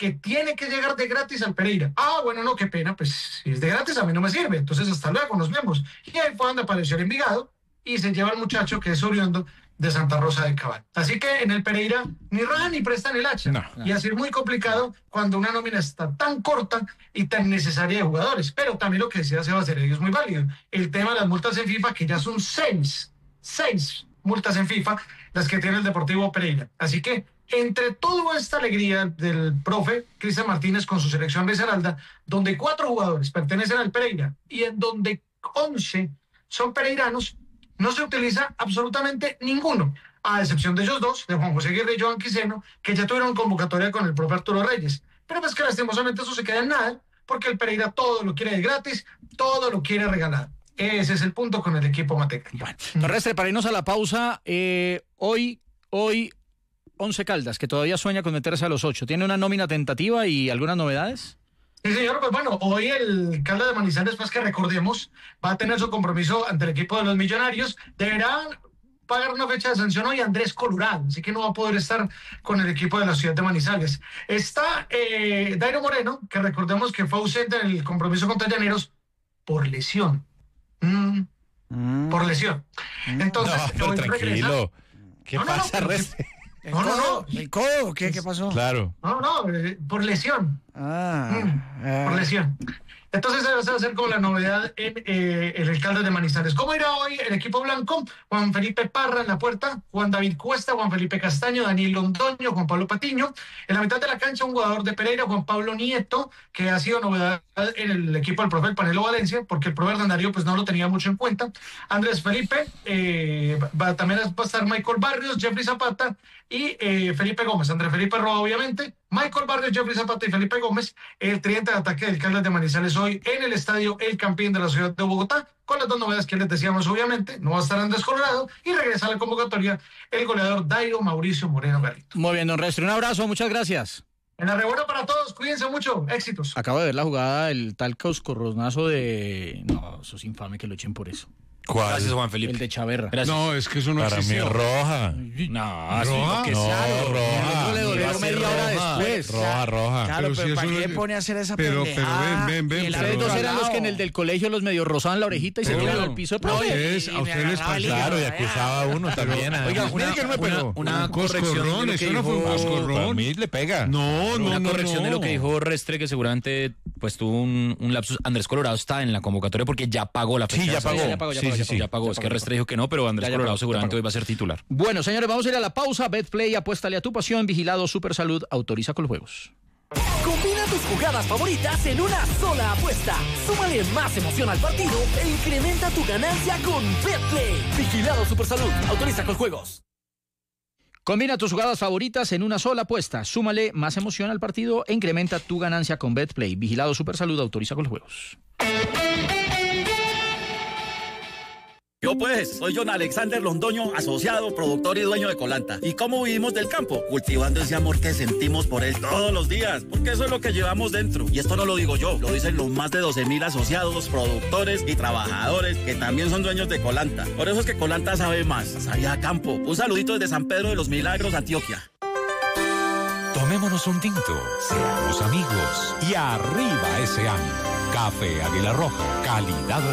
que tiene que llegar de gratis al Pereira. Ah, bueno, no, qué pena, pues si es de gratis a mí no me sirve, entonces hasta luego, nos vemos. Y ahí fue donde apareció el Envigado y se lleva al muchacho que es oriundo de Santa Rosa de Cabal. Así que en el Pereira ni rajan ni prestan el hacha. No. Y así es muy complicado cuando una nómina está tan corta y tan necesaria de jugadores. Pero también lo que decía Sebastián es muy válido. El tema de las multas en FIFA, que ya son seis multas en FIFA, las que tiene el Deportivo Pereira. Así que entre toda esta alegría del profe Cristian Martínez con su selección de Risaralda, donde 4 jugadores pertenecen al Pereira y en donde 11 son pereiranos, no se utiliza absolutamente ninguno, a excepción de ellos 2, de Juan José Aguirre y Joan Quiseno, que ya tuvieron convocatoria con el profe Arturo Reyes. Pero pues que lastimosamente eso se queda en nada, porque el Pereira todo lo quiere de gratis, todo lo quiere regalar. Ese es el punto con el equipo Mateca. Bueno, Restre, para irnos a la pausa, hoy Once Caldas, que todavía sueña con meterse a los 8, ¿tiene una nómina tentativa y algunas novedades? Sí, señor, pues bueno, hoy el Caldas de Manizales, pues que recordemos, va a tener su compromiso ante el equipo de los Millonarios, deberá pagar una fecha de sanción hoy Andrés Colorado, así que no va a poder estar con el equipo de la ciudad de Manizales. Está Dairo Moreno, que recordemos que fue ausente en el compromiso contra Llaneros por lesión. Por lesión. Entonces, no, pero tranquilo. ¿Qué pasa, Restre? No. ¿El codo? ¿Qué pasó? Claro. No, por lesión. Por lesión. Entonces esa va a ser como la novedad en el Caldas de Manizales. ¿Cómo irá hoy el equipo blanco? Juan Felipe Parra en la puerta, Juan David Cuesta, Juan Felipe Castaño, Daniel Londoño, Juan Pablo Patiño. En la mitad de la cancha un jugador de Pereira, Juan Pablo Nieto, que ha sido novedad en el equipo del profe El Panelo Valencia, porque el profe Hernandario pues no lo tenía mucho en cuenta. Andrés Felipe, también va a estar Michael Barrios, Jeffrey Zapata y Felipe Gómez. Andrés Felipe Roa, obviamente, Michael Barrios, Jeffrey Zapata y Felipe Gómez, el tridente de ataque del Caldas de Manizales hoy en el estadio El Campín de la ciudad de Bogotá, con las 2 novedades que les decíamos, obviamente. No va a estar Andrés Colorado y regresa a la convocatoria el goleador Dairo Mauricio Moreno Galito. Muy bien, don Restre, un abrazo, muchas gracias. Enhorabuena para todos, cuídense mucho, éxitos. Acabo de ver la jugada del tal coscorronazo de... No, eso es infame que lo echen por eso. ¿Cuál? Gracias, Juan Felipe. El de Chaverra. Gracias. No, es que eso no Para existió. mí es roja. No, ¿Roja? que No, sea, roja. le dolió media hora después. Roja. Claro, Pero pero si ¿para eso qué no- pone a hacer esa Pero pendejada? ven. Y ustedes pero- dos eran los que en el del colegio los medio rozaban la orejita y se Pero- tiraban al piso de No, profe. a ustedes les pasó. Claro, y acusaba a uno también. Oiga, Mire que no me pegó. una Un corrección de coscorrón, lo que eso no fue un dijo- coscorrón. Para mí le pega. No. Una corrección de lo que dijo Restre, que seguramente pues tuvo un lapsus. Andrés Colorado está en la convocatoria porque ya pagó la fecha. Sí, ya de pagó. salida. Sí. Ya pagó. Es que Restre dijo que no, pero Andrés Ya Colorado pagó, seguramente hoy va a ser titular. Bueno, señores, vamos a ir a la pausa. Betplay, apuéstale a tu pasión. Vigilado Supersalud, autoriza con los juegos. Combina tus jugadas favoritas en una sola apuesta. Súmale más emoción al partido e incrementa tu ganancia con Betplay. Vigilado Supersalud, autoriza con juegos. Combina tus jugadas favoritas en una sola apuesta. Súmale más emoción al partido e incrementa tu ganancia con Betplay. Vigilado Supersalud, autoriza con los juegos. Yo pues, soy John Alexander Londoño, asociado, productor y dueño de Colanta. ¿Y cómo vivimos del campo? Cultivando ese amor que sentimos por él todos los días, porque eso es lo que llevamos dentro. Y esto no lo digo yo, lo dicen los más de 12,000 asociados, productores y trabajadores que también son dueños de Colanta. Por eso es que Colanta sabe más, sabía a campo. Un saludito desde San Pedro de los Milagros, Antioquia. Tomémonos un tinto, seamos amigos y arriba ese ánimo. Café Águila Roja, calidad